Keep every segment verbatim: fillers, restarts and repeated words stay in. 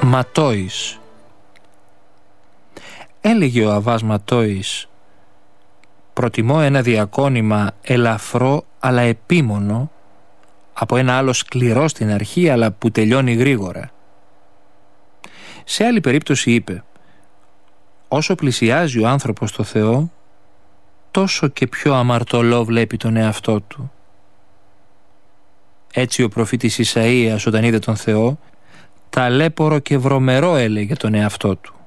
Ματόης. Έλεγε ο Αββάς Ματόης: προτιμώ ένα διακόνημα ελαφρό αλλά επίμονο από ένα άλλο σκληρό στην αρχή αλλά που τελειώνει γρήγορα. Σε άλλη περίπτωση είπε: όσο πλησιάζει ο άνθρωπος στο Θεό, τόσο και πιο αμαρτωλό βλέπει τον εαυτό του. Έτσι ο προφήτης Ισαΐας, όταν είδε τον Θεό, ταλέπορο και βρωμερό έλεγε τον εαυτό του.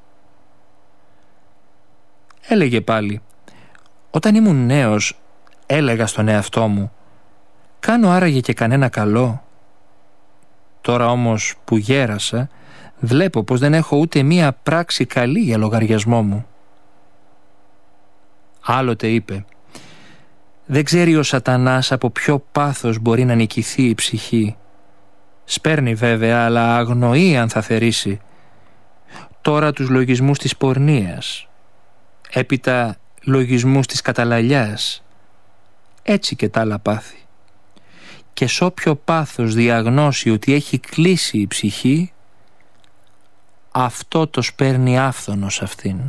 Έλεγε πάλι: όταν ήμουν νέος έλεγα στον εαυτό μου, κάνω άραγε και κανένα καλό? Τώρα όμως που γέρασα, βλέπω πως δεν έχω ούτε μία πράξη καλή για λογαριασμό μου. Άλλοτε είπε: δεν ξέρει ο σατανάς από ποιο πάθος μπορεί να νικηθεί η ψυχή. Σπέρνει βέβαια, αλλά αγνοεί αν θα θερήσει. Τώρα τους λογισμούς της πορνείας, έπειτα λογισμούς της καταλαλιάς, έτσι και τα άλλα πάθη. Και σ' όποιο πάθος διαγνώσει ότι έχει κλείσει η ψυχή, αυτό το σπέρνει άφθονος αυτήν.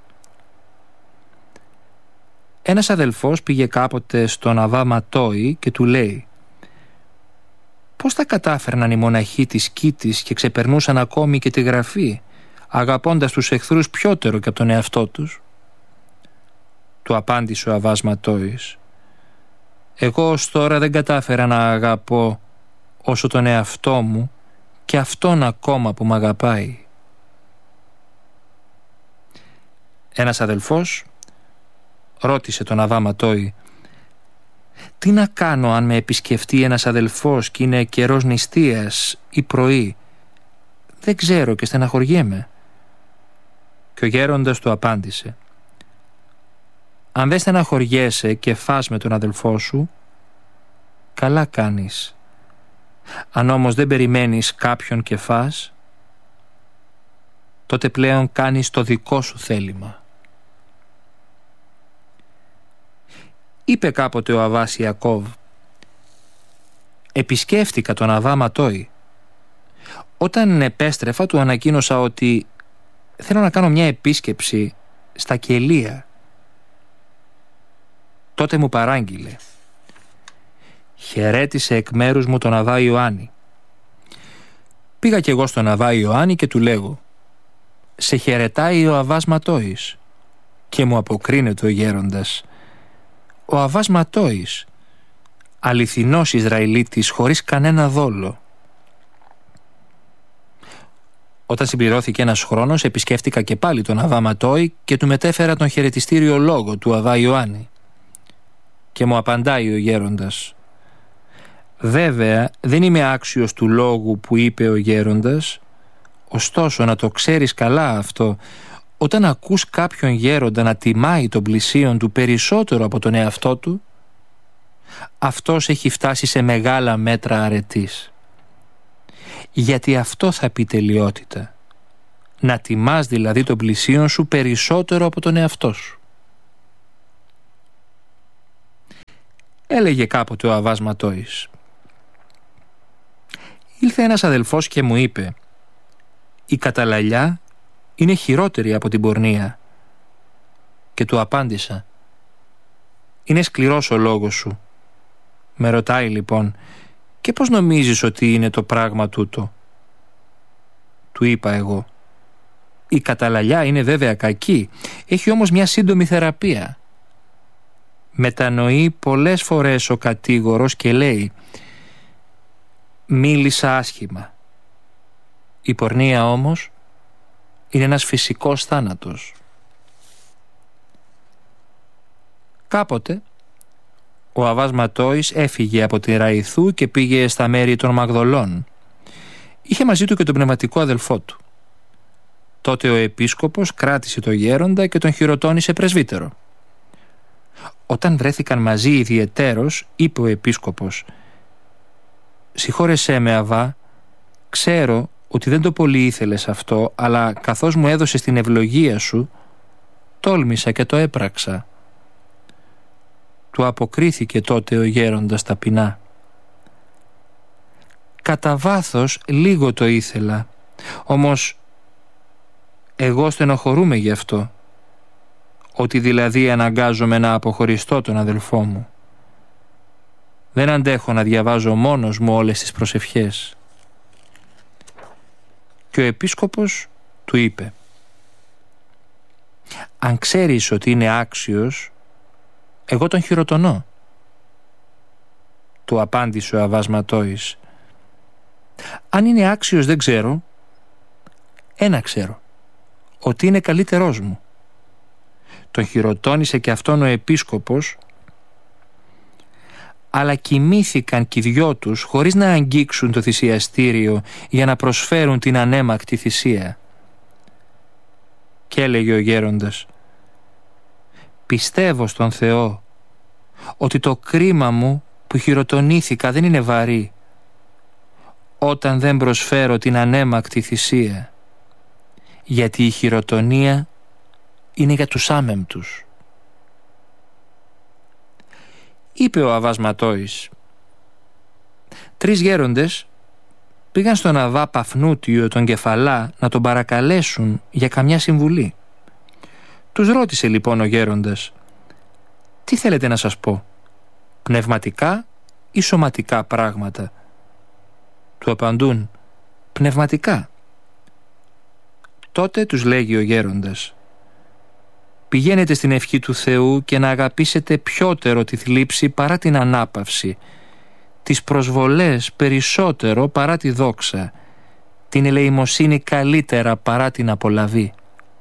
Ένας αδελφός πήγε κάποτε στον Αββά Ματόη και του λέει: πώς τα κατάφερναν οι μοναχοί της Κίτης και ξεπερνούσαν ακόμη και τη γραφή, αγαπώντας τους εχθρούς πιότερο και από τον εαυτό τους? Του απάντησε ο Αββάς Ματόης: εγώ ως τώρα δεν κατάφερα να αγαπώ όσο τον εαυτό μου και αυτόν ακόμα που μ' αγαπάει. Ένας αδελφός ρώτησε τον Αββά Ματόη: τι να κάνω αν με επισκεφτεί ένας αδελφός και είναι καιρός νηστείας ή πρωί? Δεν ξέρω και στεναχωριέμαι. Και ο γέροντας του απάντησε: αν δεν στεναχωριέσαι και φας με τον αδελφό σου, καλά κάνεις. Αν όμως δεν περιμένεις κάποιον και φας, τότε πλέον κάνεις το δικό σου θέλημα. Είπε κάποτε ο Αββάς Ιακώβ: επισκέφτηκα τον Αββά Ματόη. Όταν επέστρεφα του ανακοίνωσα ότι θέλω να κάνω μια επίσκεψη στα κελία. Τότε μου παράγγειλε: χαιρέτησε εκ μέρους μου τον Αββά Ιωάννη. Πήγα κι εγώ στον Αββά Ιωάννη και του λέγω: σε χαιρετάει ο Αββάς Ματόης. Και μου αποκρίνεται ο γέροντας: ο Αββάς Ματόης, αληθινός Ισραηλίτης χωρίς κανένα δόλο. Όταν συμπληρώθηκε ένας χρόνος, επισκέφτηκα και πάλι τον Αββά Ματόη και του μετέφερα τον χαιρετιστήριο λόγο του Αββά Ιωάννη. Και μου απαντάει ο γέροντας: βέβαια δεν είμαι άξιος του λόγου που είπε ο γέροντας, ωστόσο να το ξέρεις καλά αυτό, όταν ακούς κάποιον γέροντα να τιμάει τον πλησίον του περισσότερο από τον εαυτό του, αυτός έχει φτάσει σε μεγάλα μέτρα αρετής. Γιατί αυτό θα πει τελειότητα, να τιμάς δηλαδή τον πλησίον σου περισσότερο από τον εαυτό σου. Έλεγε κάποτε ο Αββάς Ματόης: ήλθε ένας αδελφός και μου είπε: η καταλαλιά είναι χειρότερη από την πορνεία. Και του απάντησα: είναι σκληρός ο λόγος σου. Με ρωτάει λοιπόν: και πώς νομίζεις ότι είναι το πράγμα τούτο? Του είπα εγώ: η καταλαλιά είναι βέβαια κακή, έχει όμως μια σύντομη θεραπεία. Μετανοεί πολλές φορές ο κατήγορος και λέει: μίλησα άσχημα. Η πορνεία όμως είναι ένας φυσικός θάνατος. Κάποτε ο Αββάς Ματόης έφυγε από τη Ραϊθού και πήγε στα μέρη των Μαγδολών. Είχε μαζί του και τον πνευματικό αδελφό του. Τότε ο επίσκοπος κράτησε το γέροντα και τον χειροτώνησε πρεσβύτερο. Όταν βρέθηκαν μαζί ιδιαιτέρως, είπε ο επίσκοπος: συγχώρεσέ με, Αββά, ξέρω ότι δεν το πολύ ήθελες αυτό, αλλά καθώς μου έδωσες την ευλογία σου, τόλμησα και το έπραξα. Του αποκρίθηκε τότε ο γέροντας ταπεινά: κατά βάθος λίγο το ήθελα, όμως Εγώ στενοχωρούμαι γι' αυτό, ότι δηλαδή αναγκάζομαι να αποχωριστώ τον αδελφό μου. Δεν αντέχω να διαβάζω μόνος μου όλες τις προσευχές. Και ο επίσκοπος του είπε: αν ξέρεις ότι είναι άξιος, εγώ τον χειροτονώ. Του απάντησε ο Αββάς Ματόης: αν είναι άξιος δεν ξέρω. Ένα ξέρω, ότι είναι καλύτερός μου. Τον χειροτώνησε και αυτόν ο επίσκοπος, αλλά κοιμήθηκαν κι οι δυο τους χωρίς να αγγίξουν το θυσιαστήριο για να προσφέρουν την ανέμακτη θυσία. Και έλεγε ο γέροντας: πιστεύω στον Θεό ότι το κρίμα μου που χειροτονήθηκα δεν είναι βαρύ, όταν δεν προσφέρω την ανέμακτη θυσία, γιατί η χειροτονία είναι για τους άμεμπτους. Είπε ο Αββάς Ματόης: τρεις γέροντες πήγαν στον Αββά Παφνούτιο τον Κεφαλά να τον παρακαλέσουν για καμιά συμβουλή. Τους ρώτησε λοιπόν ο γέροντας: τι θέλετε να σας πω, πνευματικά ή σωματικά πράγματα? Του απαντούν: πνευματικά. Τότε τους λέγει ο γέροντας: πηγαίνετε στην ευχή του Θεού και να αγαπήσετε πιότερο τη θλίψη παρά την ανάπαυση, τις προσβολές περισσότερο παρά τη δόξα, την ελεημοσύνη καλύτερα παρά την απολαβή.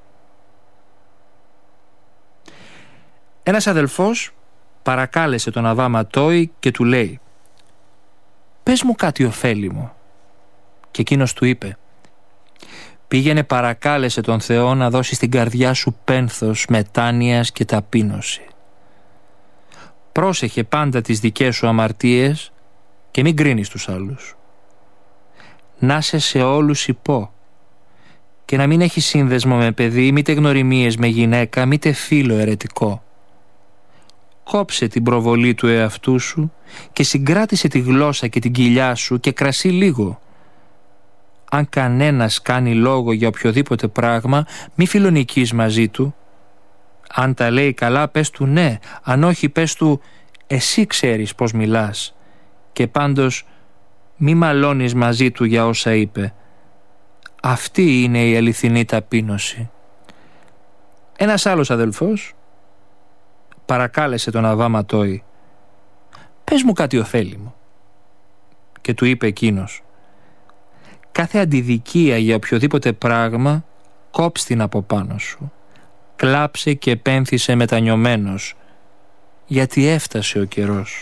Ένας αδελφός παρακάλεσε τον Αββά Ματόη και του λέει: πες μου κάτι ωφέλιμο. Και εκείνος του είπε: πήγαινε παρακάλεσε τον Θεό να δώσει στην καρδιά σου πένθος μετάνοιας και ταπείνωση. Πρόσεχε πάντα τις δικές σου αμαρτίες και μην κρίνεις τους άλλους. Να σε σε όλους υπό και να μην έχει σύνδεσμο με παιδί, μήτε γνωριμίες με γυναίκα, μήτε φίλο αιρετικό. Κόψε την προβολή του εαυτού σου και συγκράτησε τη γλώσσα και την κοιλιά σου και κρασί λίγο. Αν κανένας κάνει λόγο για οποιοδήποτε πράγμα, μη φιλονικείς μαζί του. Αν τα λέει καλά, πες του ναι, αν όχι πες του εσύ ξέρεις πως μιλάς. Και πάντως μη μαλώνεις μαζί του για όσα είπε. Αυτή είναι η αληθινή ταπείνωση. Ένας άλλος αδελφός παρακάλεσε τον Αββά Ματόη: πες μου κάτι ωφέλιμο. Και του είπε εκείνος: κάθε αντιδικία για οποιοδήποτε πράγμα κόψ' την από πάνω σου. Κλάψε και πένθησε μετανιωμένος, γιατί έφτασε ο καιρός.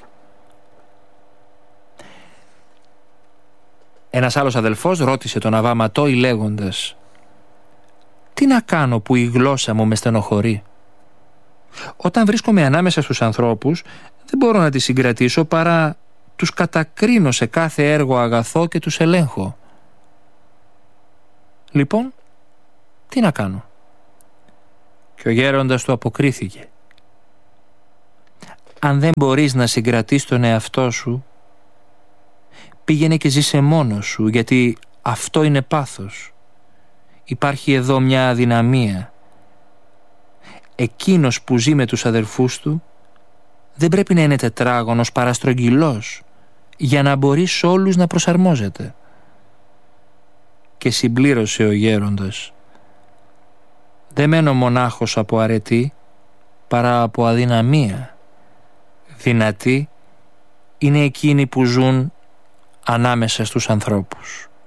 Ένας άλλος αδελφός ρώτησε τον Αββά Ματόη λέγοντας: τι να κάνω που η γλώσσα μου με στενοχωρεί? Όταν βρίσκομαι ανάμεσα στους ανθρώπους δεν μπορώ να τη συγκρατήσω παρά τους κατακρίνω σε κάθε έργο αγαθό και τους ελέγχω. Λοιπόν, τι να κάνω? Και ο γέροντας του αποκρίθηκε: αν δεν μπορείς να συγκρατείς τον εαυτό σου, πήγαινε και ζήσε μόνος σου, γιατί αυτό είναι πάθος. Υπάρχει εδώ μια αδυναμία. Εκείνος που ζει με τους αδελφούς του δεν πρέπει να είναι τετράγωνος, παρά στρογγυλός, για να μπορεί σ' όλους να προσαρμόζεται. Και συμπλήρωσε ο γέροντας: δεν μένω μονάχος από αρετή, παρά από αδυναμία. Δυνατοί είναι εκείνοι που ζουν ανάμεσα στους ανθρώπους.